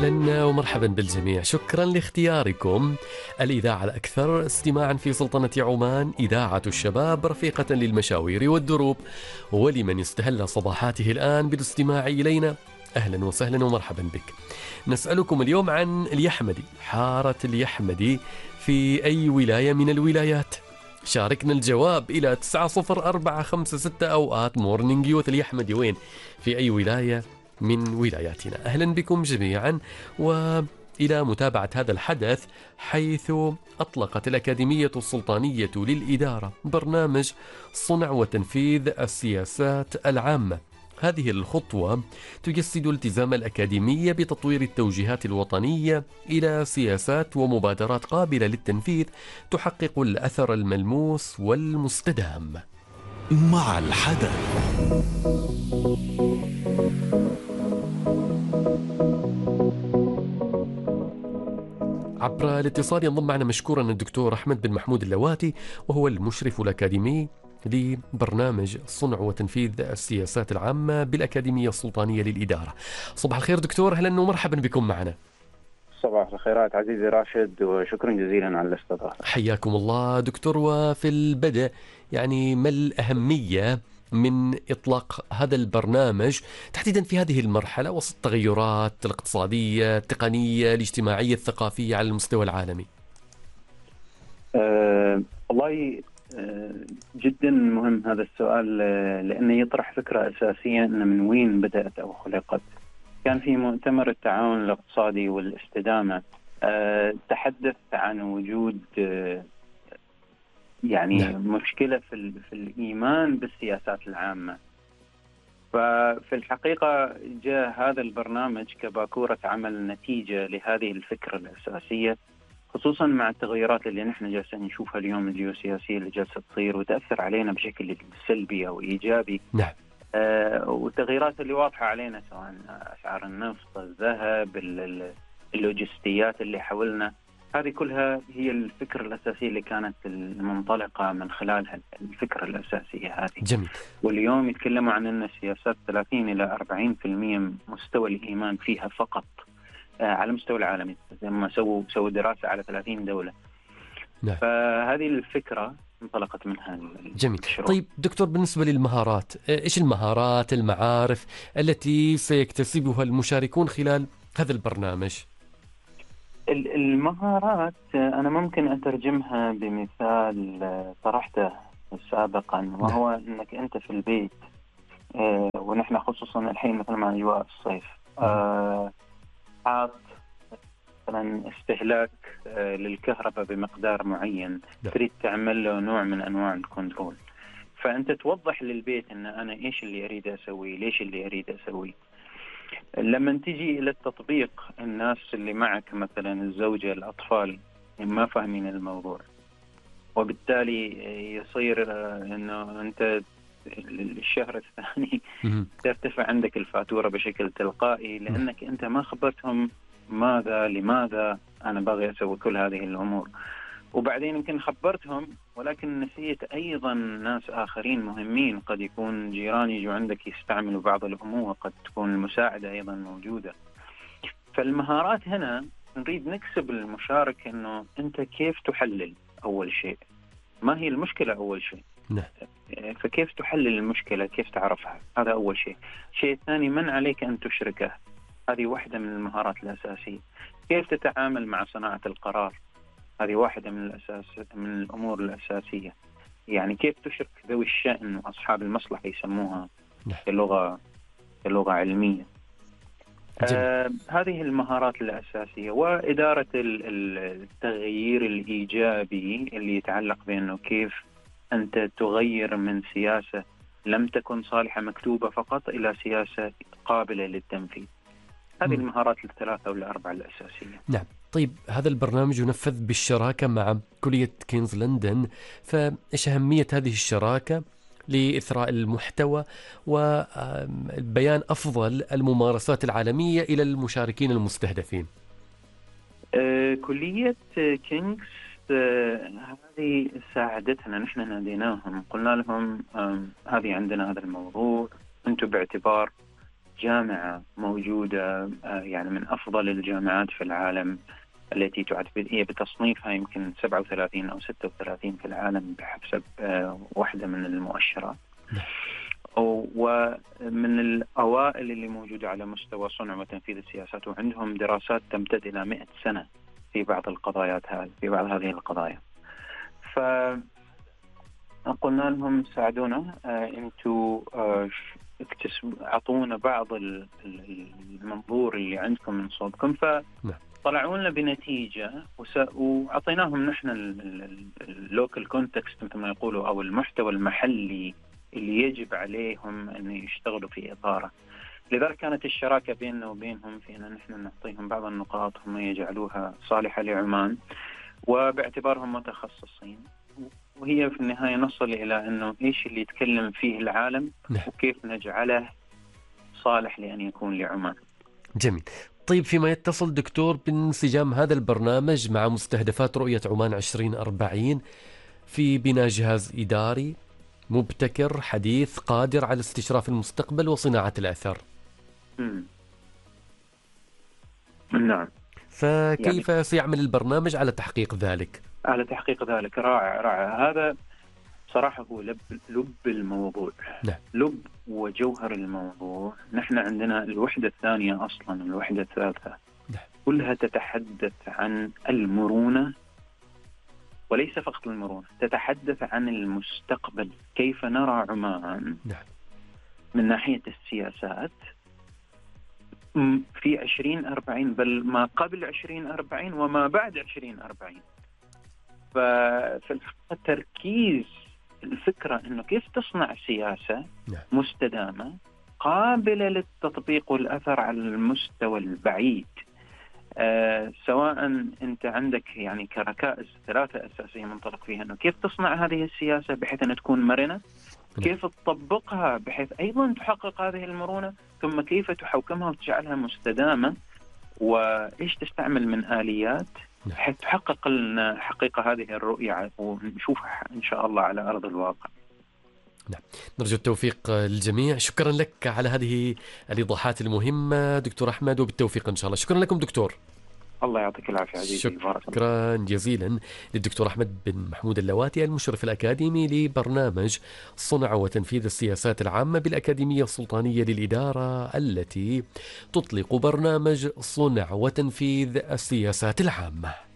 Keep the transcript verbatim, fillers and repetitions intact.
أهلا ومرحبا بالجميع، شكرا لاختياركم الإذاعة الأكثر استماعا في سلطنة عمان، إذاعة الشباب رفيقة للمشاوير والدروب، ولمن استهل صباحاته الآن بالاستماع إلينا أهلا وسهلا ومرحبا بك. نسألكم اليوم عن اليحمدي، حارة اليحمدي في أي ولاية من الولايات؟ شاركنا الجواب إلى تسعة صفر أربعة خمسة ستة أوقات مورنينج يوث. اليحمدي وين؟ في أي ولاية من ولاياتنا؟ أهلا بكم جميعا وإلى متابعة هذا الحدث، حيث أطلقت الأكاديمية السلطانية للإدارة برنامج صنع وتنفيذ السياسات العامة. هذه الخطوة تجسد التزام الأكاديمية بتطوير التوجيهات الوطنية إلى سياسات ومبادرات قابلة للتنفيذ تحقق الأثر الملموس والمستدام. مع الحدث عبر الاتصال ينضم معنا مشكورا الدكتور أحمد بن محمود اللواتي، وهو المشرف الأكاديمي لبرنامج صنع وتنفيذ السياسات العامة بالأكاديمية السلطانية للإدارة. صباح الخير دكتور، أهلا ومرحبا بكم معنا. صباح الخيرات عزيزي راشد، وشكرا جزيلا على الاستضافة. حياكم الله دكتور. وفي البدء يعني ما الأهمية من إطلاق هذا البرنامج تحديدا في هذه المرحلة وسط التغيرات الاقتصادية، التقنية، الاجتماعية، الثقافية على المستوى العالمي؟ أه والله أه جدا مهم هذا السؤال، أه لأنه يطرح فكرة أساسية أن من وين بدأت أو خلقت. كان في مؤتمر التعاون الاقتصادي والاستدامة أه تحدث عن وجود أه يعني نعم. مشكلة في, في الإيمان بالسياسات العامة. ففي الحقيقة جاء هذا البرنامج كباكورة عمل نتيجة لهذه الفكرة الأساسية، خصوصا مع التغيرات اللي نحن جالسين نشوفها اليوم الجيوسياسية اللي جالسة تصير وتأثر علينا بشكل سلبي أو إيجابي. نعم. آه والتغيرات اللي واضحة علينا سواء أسعار النفط، الذهب، اللوجستيات اللي حولنا، هذه كلها هي الفكرة الأساسية اللي كانت المنطلقة من خلالها الفكرة الأساسية هذه. جميل. واليوم يتكلموا عن أن السياسات ثلاثين إلى أربعين بالمئة مستوى الإيمان فيها فقط على مستوى العالمي، لما سووا سووا دراسة على ثلاثين دولة. نعم. فهذه الفكرة انطلقت منها. جميل. الشروع. طيب دكتور، بالنسبة للمهارات، إيش المهارات، المعارف التي سيكتسبها المشاركون خلال هذا البرنامج؟ المهارات أنا ممكن أترجمها بمثال طرحته سابقا، وهو أنك أنت في البيت ونحن خصوصا الحين مثل مع أجواء الصيف حاط مثلا استهلاك للكهرباء بمقدار معين، تريد تعمل له نوع من أنواع الكنترول، فأنت توضح للبيت أن أنا إيش اللي أريد أسوي، ليش اللي أريد أسوي. لما تيجي إلى التطبيق، الناس اللي معك مثلا الزوجة، الأطفال ما فاهمين الموضوع، وبالتالي يصير أنه أنت الشهر الثاني ترتفع عندك الفاتورة بشكل تلقائي، لأنك أنت ما خبرتهم ماذا لماذا أنا باغي أسوي كل هذه الأمور. وبعدين يمكن خبرتهم ولكن نسيت أيضا ناس آخرين مهمين، قد يكون جيران يجوا عندك يستعملوا بعض الأمور، قد تكون المساعدة أيضا موجودة. فالمهارات هنا نريد نكسب المشارك أنه أنت كيف تحلل أول شيء، ما هي المشكلة أول شيء، فكيف تحلل المشكلة، كيف تعرفها، هذا أول شيء. الشيء الثاني، من عليك أن تشركه، هذه واحدة من المهارات الأساسية. كيف تتعامل مع صناعة القرار، هذه واحدة من الأساس من الأمور الأساسية. يعني كيف تشرك ذوي الشأن وأصحاب المصلحة يسموها اللغة اللغة علمية. آه هذه المهارات الأساسية. وإدارة التغيير الإيجابي اللي يتعلق بأنه كيف أنت تغير من سياسة لم تكن صالحة مكتوبة فقط إلى سياسة قابلة للتنفيذ. هذه المهارات الثلاثة أو الأربعة الأساسية. نعم. طيب هذا البرنامج ينفذ بالشراكة مع كلية كينز لندن، فإيش أهمية هذه الشراكة لإثراء المحتوى وبيان أفضل الممارسات العالمية إلى المشاركين المستهدفين؟ آه، كلية كينز آه، هذه ساعدتنا، نحن ناديناهم قلنا لهم آه، هذه عندنا هذا الموضوع، أنتم باعتبار جامعة موجودة يعني من أفضل الجامعات في العالم، التي تعد هي بتصنيفها يمكن سبعة وثلاثين أو ستة وثلاثين في العالم بحسب واحدة من المؤشرات، ومن الأوائل اللي موجودة على مستوى صنع وتنفيذ السياسات، وعندهم دراسات تمتد إلى مئة سنة في بعض القضايات هذه في بعض هذه القضايا. فقلنا لهم ساعدونا، أنتوا أعطونا بعض المنظور اللي عندكم من صوبكم، فطلعوا لنا بنتيجة وأعطيناهم نحن اللوكال كونتكست مثل ما يقولوا، أو المحتوى المحلي اللي يجب عليهم أن يشتغلوا في إطاره. لذلك كانت الشراكة بيننا وبينهم في أن نحن نعطيهم بعض النقاط هم يجعلوها صالحة لعمان، وباعتبارهم متخصصين، وهي في النهاية نصل إلى أنه إيش اللي يتكلم فيه العالم وكيف نجعله صالح لأن يكون لعمان. جميل. طيب، فيما يتصل دكتور بانسجام هذا البرنامج مع مستهدفات رؤية عمان عشرين أربعين في بناء جهاز إداري مبتكر حديث قادر على استشراف المستقبل وصناعة الأثر. مم. نعم. فكيف يعني سيعمل البرنامج على تحقيق ذلك؟ على تحقيق ذلك رائع رائع. هذا صراحة هو لب, لب الموضوع. نعم. لب وجوهر الموضوع. نحن عندنا الوحدة الثانية أصلا، الوحدة الثالثة، نعم، كلها تتحدث عن المرونة، وليس فقط المرونة، تتحدث عن المستقبل، كيف نرى عمان نعم من ناحية السياسات في عشرين أربعين، بل ما قبل عشرين أربعين وما بعد عشرين أربعين. فالتركيز الفكرة أنه كيف تصنع سياسة مستدامة قابلة للتطبيق والأثر على المستوى البعيد. آه سواء أنت عندك يعني كركائز ثلاثة أساسية منطلق فيها، أنه كيف تصنع هذه السياسة بحيث أن تكون مرنة، كيف تطبقها بحيث أيضا تحقق هذه المرونة، ثم كيف تحوكمها وتجعلها مستدامة، وإيش تستعمل من آليات بحيث تحقق لنا حقيقة هذه الرؤية ونشوفها إن شاء الله على أرض الواقع. نعم، نرجو التوفيق للجميع. شكرا لك على هذه الإيضاحات المهمة دكتور أحمد، وبالتوفيق إن شاء الله. شكرا لكم دكتور. الله يعطيك العافية عزيزي. شكرا جزيلا للدكتور أحمد بن محمود اللواتي، المشرف الأكاديمي لبرنامج صنع وتنفيذ السياسات العامة بالأكاديمية السلطانية للإدارة، التي تطلق برنامج صنع وتنفيذ السياسات العامة.